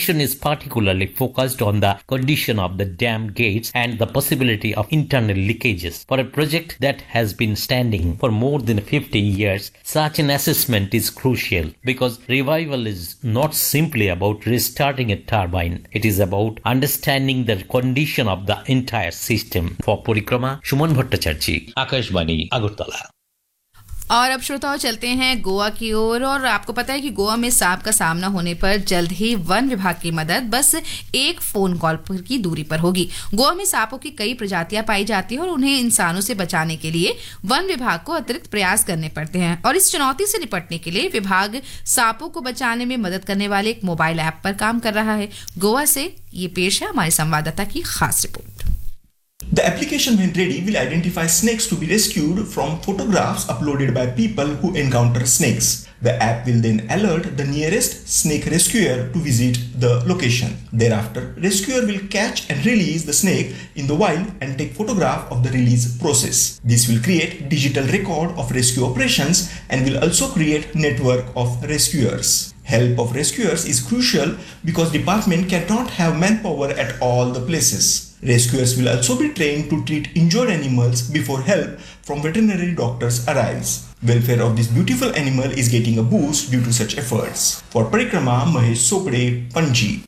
section is particularly focused on the condition of the dam gates and the possibility of internal leakages. For a project that has been standing for more than 50 years, such an assessment is crucial because revival is not simply about restarting a turbine. It is about understanding the condition of the entire system. For Parikrama, Shuman Bhattacharjee, Akashvani, Agartala. और अब श्रोताओं चलते हैं गोवा की ओर। और आपको पता है कि गोवा में सांप का सामना होने पर जल्द ही वन विभाग की मदद बस एक फोन कॉल पर की दूरी पर होगी। गोवा में सांपों की कई प्रजातियां पाई जाती हैं और उन्हें इंसानों से बचाने के लिए वन विभाग को अतिरिक्त प्रयास करने पड़ते हैं। और इस चुनौती से निपटने के लिए विभाग सांपों को बचाने में मदद करने वाले एक मोबाइल ऐप पर काम कर रहा है। गोवा से ये पेश है हमारे संवाददाता की खास report. The application, when ready, will identify snakes to be rescued from photographs uploaded by people who encounter snakes. The app will then alert the nearest snake rescuer to visit the location. Thereafter, rescuer will catch and release the snake in the wild and take photograph of the release process. This will create digital record of rescue operations and will also create network of rescuers. Help of rescuers is crucial because department cannot have manpower at all the places. Rescuers will also be trained to treat injured animals before help from veterinary doctors arrives. Welfare of this beautiful animal is getting a boost due to such efforts. For Parikrama, Mahesh Sopade, Panji.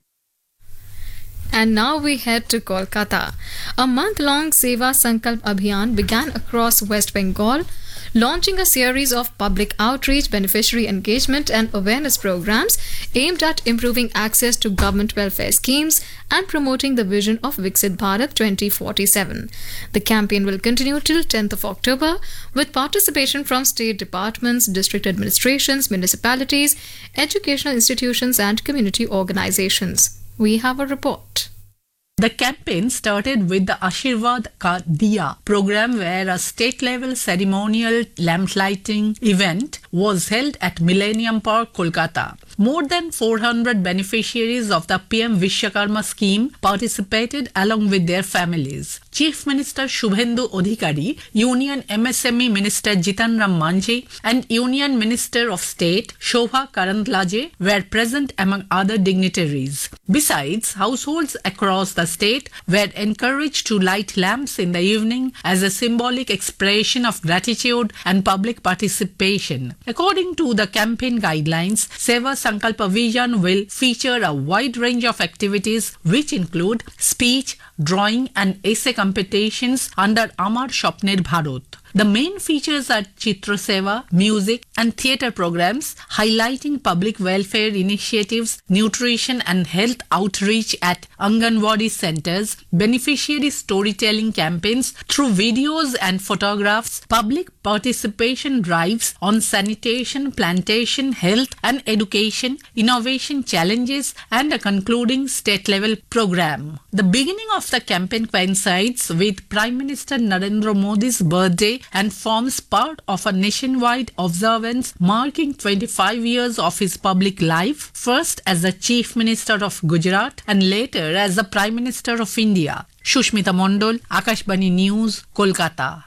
And now we head to Kolkata. A month-long Seva Sankalp Abhiyan began across West Bengal, launching a series of public outreach, beneficiary engagement and awareness programs aimed at improving access to government welfare schemes and promoting the vision of Viksit Bharat 2047. The campaign will continue till 10th of October with participation from state departments, district administrations, municipalities, educational institutions and community organizations. We have a report. The campaign started with the Ashirwad Ka Diya program, where a state-level ceremonial lamp lighting event was held at Millennium Park, Kolkata. More than 400 beneficiaries of the PM Vishwakarma scheme participated along with their families. Chief Minister Shubhendu Adhikari, Union MSME Minister Jitan Ram Manjhi and Union Minister of State Shobha Karandlaje were present among other dignitaries. Besides, households across the state were encouraged to light lamps in the evening as a symbolic expression of gratitude and public participation. According to the campaign guidelines, Seva Sankalp Abhiyan will feature a wide range of activities which include speech, drawing and essay competitions under Amar Shapner Bharat. The main features are Chitra Seva, music and theatre programs highlighting public welfare initiatives, nutrition and health outreach at Anganwadi centers, beneficiary storytelling campaigns through videos and photographs, public participation drives on sanitation, plantation, health and education, innovation challenges and a concluding state-level program. The beginning of the campaign coincides with Prime Minister Narendra Modi's birthday and forms part of a nationwide observance marking 25 years of his public life, first as the Chief Minister of Gujarat and later as the Prime Minister of India. Shushmita Mondal, Akashvani News, Kolkata.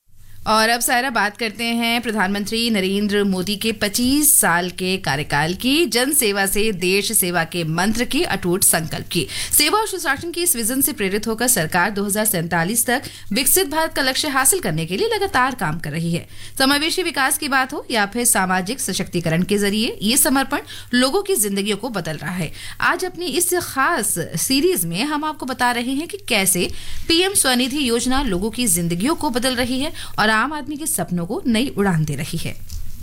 और अब सारा बात करते हैं प्रधानमंत्री नरेंद्र मोदी के 25 साल के कार्यकाल की, जन सेवा से देश सेवा के मंत्र की अटूट संकल्प की। सेवा और सुशासन की इस विजन से प्रेरित होकर सरकार 2047 तक विकसित भारत का लक्ष्य हासिल करने के लिए लगातार काम कर रही है। समावेशी विकास की बात हो या फिर सामाजिक सशक्तिकरण के जरिए ये समर्पण लोगों की जिंदगियों को बदल रहा है। आज अपनी इस खास सीरीज में हम आपको बता रहे हैं कि कैसे पीएम स्वनिधि योजना लोगों की जिंदगियों को बदल रही है और आम आदमी के सपनों को नई उड़ान दे रही है।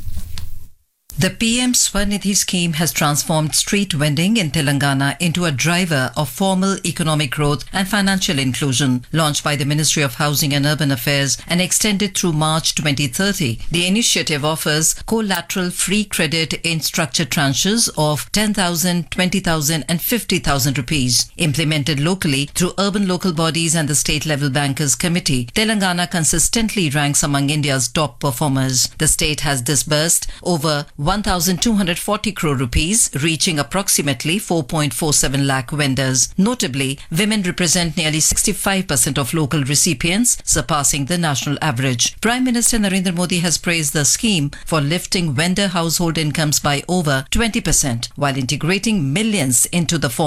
The PM Swanidhi scheme has transformed street vending in Telangana into a driver of formal economic growth and financial inclusion. Launched by the Ministry of Housing and Urban Affairs and extended through March 2030, the initiative offers collateral-free credit in structured tranches of 10,000, 20,000 and 50,000 rupees. Implemented locally through urban local bodies and the state-level bankers committee, Telangana consistently ranks among India's top performers. The state has disbursed over 1,240 crore rupees, reaching approximately 4.47 lakh vendors. Notably, women represent nearly 65% of local recipients, surpassing the national average. Prime Minister Narendra Modi has praised the scheme for lifting vendor household incomes by over 20%, while integrating millions into the form